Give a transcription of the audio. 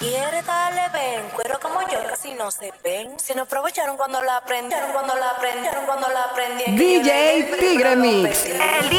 Quiere darle ven, pero como yo casi no se ven. Se nos aprovecharon cuando la aprendieron, cuando la aprendieron, cuando la aprendí. DJ Tigre Mix. El